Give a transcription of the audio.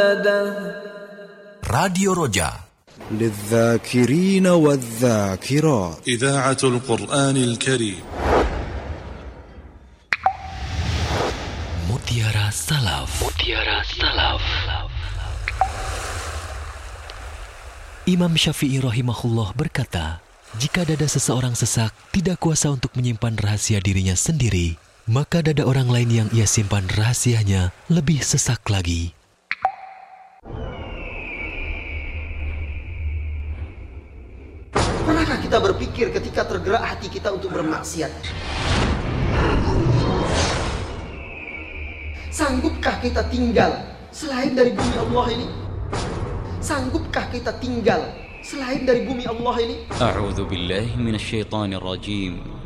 Radio Roja للذاكرين والذاكرات إذاعة القرآن الكريم Mutiara Salaf. Imam Syafi'i rahimahullah berkata, jika dada seseorang sesak tidak kuasa untuk menyimpan rahasia dirinya sendiri, maka dada orang lain yang ia simpan rahasianya lebih sesak lagi. Pernahkah kita berpikir ketika tergerak hati kita untuk bermaksiat? Sanggupkah kita tinggal selain dari bumi Allah ini? Sanggupkah kita tinggal selain dari bumi Allah ini? A'udzu billahi minasyaitonir rajim.